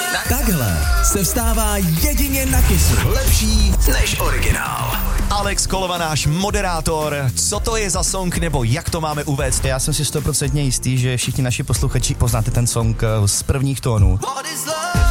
Takhle se vstává jedině na Kissu. Lepší než originál. Alex Kolova, náš moderátor, co to je za song, nebo jak to máme uvést? Já jsem si 100% jistý, že všichni naši posluchači poznáte ten song z prvních tónů. What is love?